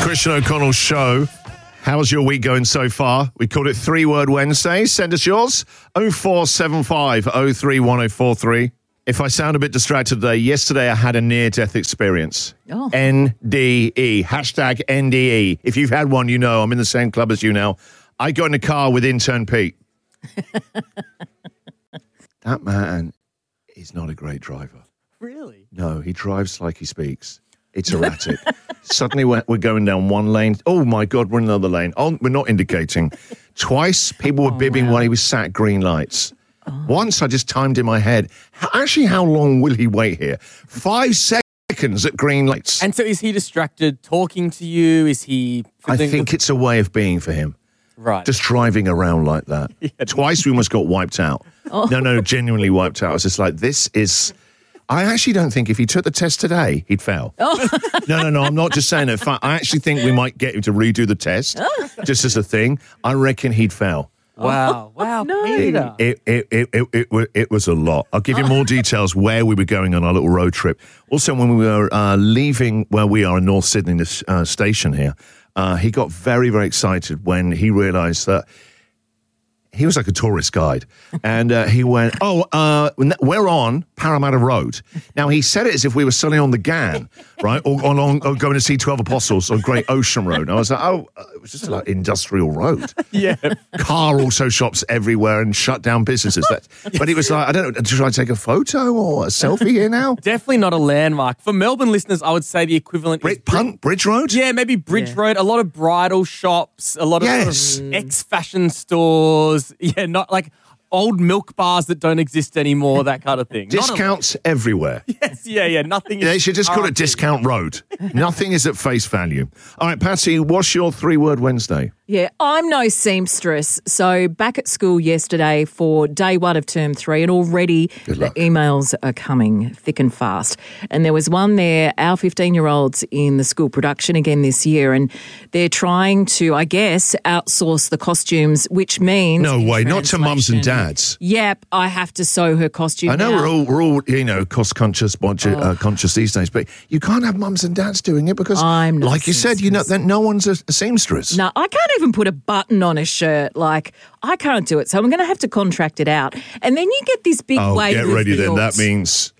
Christian O'Connell Show. How's your week going so far? We called it 3-Word Wednesday. Send us yours. 0475 031043. If I sound a bit distracted today, yesterday I had a near-death experience. Oh. NDE. Hashtag NDE. If you've had one, you know I'm in the same club as you now. I got in a car with intern Pete. That man is not a great driver. Really? No, he drives like he speaks. It's erratic. Suddenly we're going down one lane. Oh, my God, we're in another lane. Oh, we're not indicating. Twice, people were bibbing while he was sat at green lights. Once, I just timed in my head. How long will he wait here? 5 seconds at green lights. And so is he distracted talking to you? Is he... I think it's a way of being for him. Right. Just driving around like that. Yeah. Twice, we almost got wiped out. No, genuinely wiped out. I was just like, this is... I actually don't think if he took the test today, he'd fail. No, I'm not just saying that. I actually think we might get him to redo the test, just as a thing. I reckon he'd fail. Wow, no. Peter. It was a lot. I'll give you more details where we were going on our little road trip. Also, when we were leaving where we are in North Sydney, this station here, he got very, very excited when he realised that he was like a tourist guide. And he went, we're on Parramatta Road. Now, he said it as if we were suddenly on the Ghan, right? Or going to see 12 Apostles on Great Ocean Road. And I was like, it was just like industrial road. Yeah. Car auto shops everywhere and shut down businesses. But he was like, I don't know, should I take a photo or a selfie here now? Definitely not a landmark. For Melbourne listeners, I would say the equivalent is... Bridge Road? Yeah, maybe Bridge Road. A lot of bridal shops, a lot of sort of ex-fashion stores. Yeah, not like old milk bars that don't exist anymore, that kind of thing. Discounts everywhere. Yes, yeah. Nothing is... They should just call it Discount Road. Nothing is at face value. All right, Patsy, what's your 3-Word Wednesday? Yeah, I'm no seamstress. So back at school yesterday for day 1 of term 3, and already the emails are coming thick and fast. And there was one there, our 15-year-olds in the school production again this year, and they're trying to, I guess, outsource the costumes, which means... No way, not to mums and dads. Yep, I have to sew her costume. I know we're all cost-conscious, conscious these days, but you can't have mums and dads doing it because, like you said, that no one's a seamstress. No, I can't even put a button on a shirt. Like, I can't do it, so I'm going to have to contract it out. And then you get this big wave get ready then. That means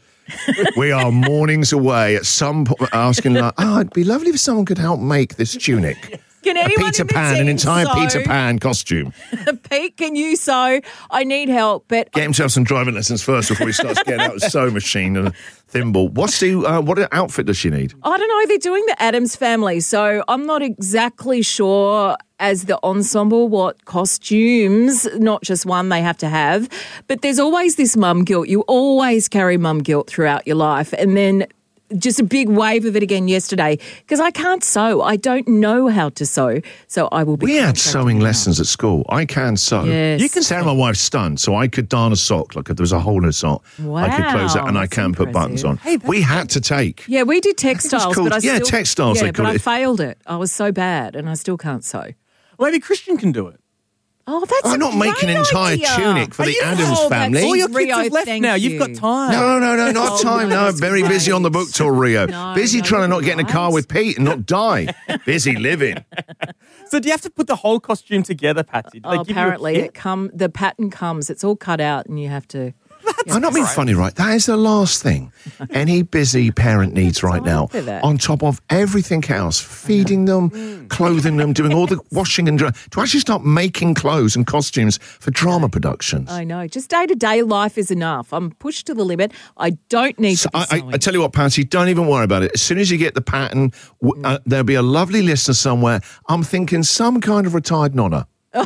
we are mornings away at some point asking, it'd be lovely if someone could help make this tunic. Can anyone an entire Peter Pan costume. Pete, can you sew? I need help, but... Get himself some driving lessons first before he starts getting out a sewing machine and a thimble. What outfit does she need? I don't know. They're doing the Addams Family, so I'm not exactly sure as the ensemble what costumes, not just one, they have to have. But there's always this mum guilt. You always carry mum guilt throughout your life. And then just a big wave of it again yesterday because I can't sew. I don't know how to sew, so I will be... We had sewing lessons at school. I can sew. Yes. You can Sarah, my wife's stunned, so I could darn a sock. Like if there was a hole in a sock, wow, I could close it and I can put buttons on. Hey, we had to take. Yeah, we did textiles, but I still... textiles. Yeah, but I failed it. I was so bad and I still can't sew. Well, maybe Christian can do it. Oh, that's I'm not making an entire tunic for the Addams family. All your kids have left now. You've got time. No, not time. No, I'm very busy on the book tour, Rio. Busy trying to not get in a car with Pete and not die. Busy living. So do you have to put the whole costume together, Patsy? Apparently, the pattern comes. It's all cut out and you have to... I'm not being funny, right? That is the last thing any busy parent needs right now. On top of everything else, feeding them, clothing them, doing all the washing and drying, to actually start making clothes and costumes for drama productions. I know. Just day-to-day life is enough. I'm pushed to the limit. I don't need to be I tell you what, Patsy, don't even worry about it. As soon as you get the pattern, there'll be a lovely listener somewhere. I'm thinking some kind of retired nonna.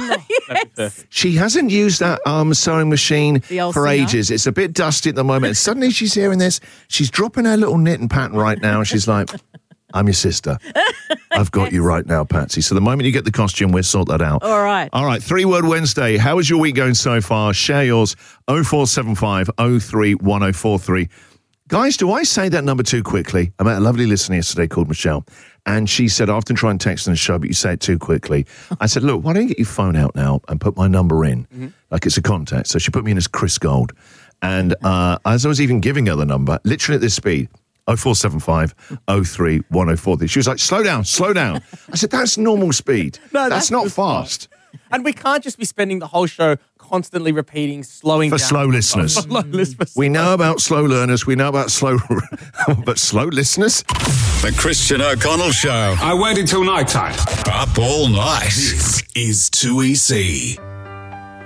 Yes. She hasn't used that sewing machine for ages. It's a bit dusty at the moment. And suddenly she's hearing this. She's dropping her little knitting pattern right now. And she's like, I'm your sister. I've got you right now, Patsy. So the moment you get the costume, we'll sort that out. All right. 3-Word Wednesday. How is your week going so far? Share yours. 0475 031043. Guys, do I say that number too quickly? I met a lovely listener yesterday called Michelle. And she said, I often try and text on the show, but you say it too quickly. I said, look, why don't you get your phone out now and put my number in, like it's a contact. So she put me in as Chris Gold. And as I was even giving her the number, literally at this speed, 0475 03 104. She was like, slow down. I said, that's normal speed. No, that's not just fast. And we can't just be spending the whole show constantly repeating, slowing For down. slow listeners. We know about slow learners. We know about but slow listeners? The Christian O'Connell Show. I waited till night time. Up all night. This is 2EC.